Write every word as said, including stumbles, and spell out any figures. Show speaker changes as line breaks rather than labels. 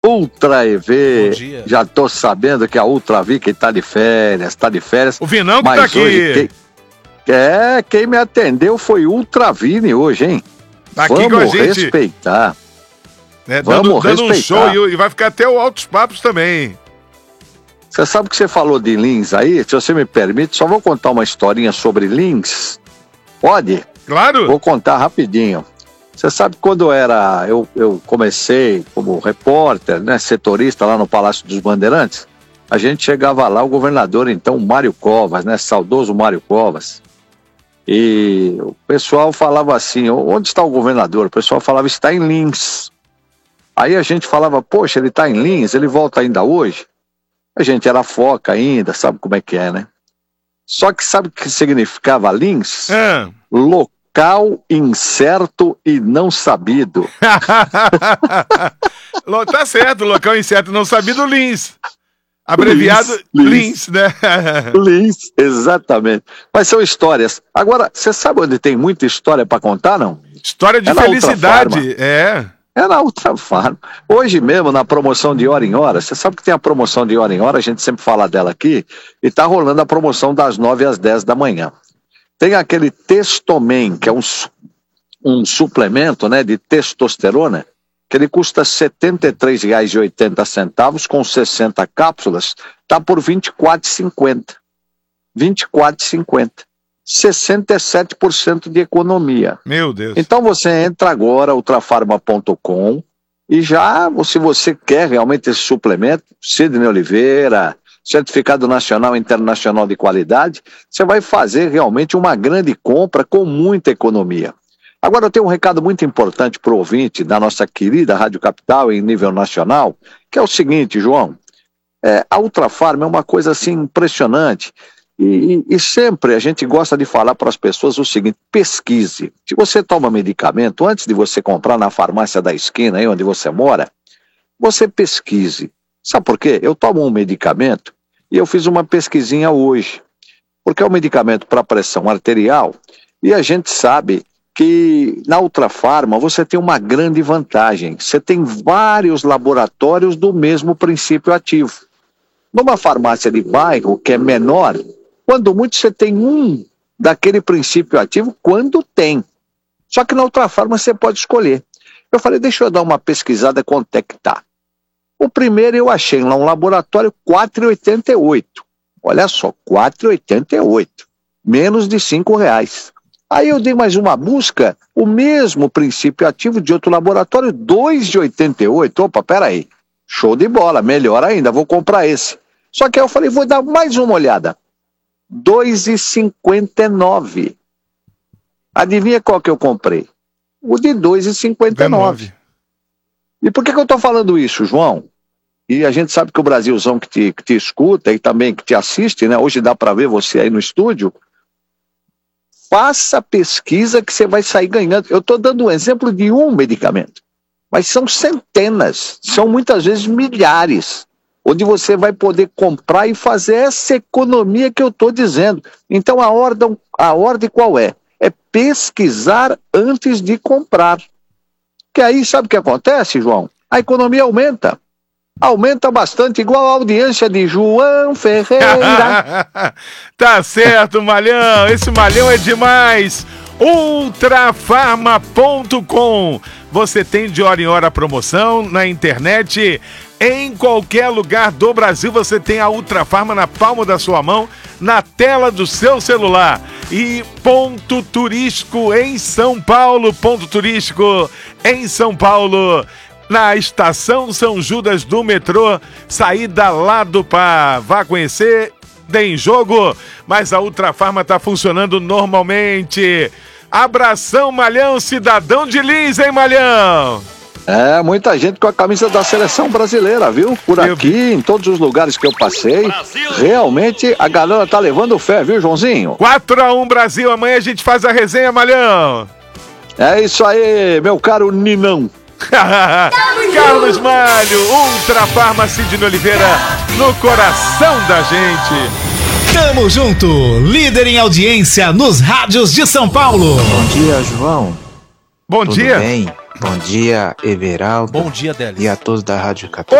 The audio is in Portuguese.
Ultra E V, já tô sabendo que a Ultra V que tá de férias, tá de férias.
O Vinão que
mas
tá aqui.
Hoje, quem, é, quem me atendeu foi Ultra Vini hoje, hein?
Tá aqui
Vamos
com a gente.
respeitar.
Né,
Vamos
dando, dando
respeitar.
um show e, e vai ficar até o Altos Papos também.
Você sabe que você falou de Lins aí? Se você me permite, só vou contar uma historinha sobre Lins. Pode?
Claro.
Vou contar rapidinho. Você sabe que quando eu era, eu, eu comecei como repórter, né, setorista lá no Palácio dos Bandeirantes, a gente chegava lá, o governador então, Mário Covas, né, saudoso Mário Covas, e o pessoal falava assim, onde está o governador? O pessoal falava, está em Lins. Aí a gente falava, poxa, ele está em Lins, ele volta ainda hoje? A gente era foca ainda, sabe como é que é, né? Só que sabe o que significava Lins?
É.
Local incerto e não sabido.
Tá certo, local incerto e não sabido, Lins. Abreviado Lins, Lins, né?
Lins, exatamente. Mas são histórias. Agora, você sabe onde tem muita história para contar, não?
História de
é
felicidade, é.
É na Ultra Farma. Hoje mesmo, na promoção de hora em hora, você sabe que tem a promoção de hora em hora, a gente sempre fala dela aqui, e tá rolando a promoção das nove às dez da manhã. Tem aquele Testomen, que é um, um suplemento, né, de testosterona, que ele custa setenta e três reais e oitenta centavos, com sessenta cápsulas, tá por vinte e quatro reais e cinquenta centavos. vinte e quatro reais e cinquenta centavos. sessenta e sete por cento de economia.
Meu Deus.
Então você entra agora, ultrafarma ponto com, e já, se você quer realmente esse suplemento, Sidney Oliveira, certificado nacional e internacional de qualidade, você vai fazer realmente uma grande compra com muita economia. Agora eu tenho um recado muito importante para o ouvinte da nossa querida Rádio Capital em nível nacional, que é o seguinte, João, é, a Ultrafarma é uma coisa assim impressionante. E, e, e sempre a gente gosta de falar para as pessoas o seguinte, pesquise. Se você toma medicamento, antes de você comprar na farmácia da esquina, aí onde você mora, você pesquise. Sabe por quê? Eu tomo um medicamento e eu fiz uma pesquisinha hoje. Porque é um medicamento para pressão arterial e a gente sabe que na Ultrafarma você tem uma grande vantagem. Você tem vários laboratórios do mesmo princípio ativo. Numa farmácia de bairro, que é menor, quando muito você tem um daquele princípio ativo, quando tem. Só que na Ultrafarma você pode escolher. Eu falei, deixa eu dar uma pesquisada quanto é que tá. O primeiro eu achei lá um laboratório quatro reais e oitenta e oito. Olha só, quatro reais e oitenta e oito. Menos de cinco reais. Aí eu dei mais uma busca, o mesmo princípio ativo de outro laboratório, dois reais e oitenta e oito. Opa, peraí. Show de bola, melhor ainda, vou comprar esse. Só que aí eu falei, vou dar mais uma olhada. dois reais e cinquenta e nove. Adivinha qual que eu comprei? O de dois reais e cinquenta e nove. E por que que eu estou falando isso, João? E a gente sabe que o Brasilzão que te, que te escuta e também que te assiste, né? Hoje dá para ver você aí no estúdio. Faça pesquisa que você vai sair ganhando. Eu estou dando um exemplo de um medicamento. Mas são centenas, são muitas vezes milhares, onde você vai poder comprar e fazer essa economia que eu estou dizendo. Então a ordem, a ordem qual é? É pesquisar antes de comprar. Que aí sabe o que acontece, João? A economia aumenta. Aumenta bastante, igual a audiência de João Ferreira.
Tá certo, Malhão. Esse Malhão é demais. ultrafarma ponto com. Você tem de hora em hora promoção na internet. Em qualquer lugar do Brasil você tem a Ultrafarma na palma da sua mão, na tela do seu celular. E ponto turístico em São Paulo, ponto turístico em São Paulo, na estação São Judas do metrô, saída lá do Par. Vá conhecer, tem jogo, mas a Ultrafarma está funcionando normalmente. Abração, Malhão, cidadão de Lins, hein, Malhão?
É, muita gente com a camisa da seleção brasileira, viu? Por aqui, em todos os lugares que eu passei, Brasil. Realmente a galera tá levando fé, viu, Joãozinho?
quatro a um Brasil, amanhã a gente faz a resenha, Malhão.
É isso aí, meu caro Ninão.
Carlos Malho, Ultrafarma Sidney Oliveira, no coração da gente.
Tamo junto, líder em audiência nos rádios de São Paulo.
Bom dia, João.
Bom
Tudo
dia.
bem? Bom dia, Everaldo.
Bom dia, Délis.
E a todos da Rádio Capital.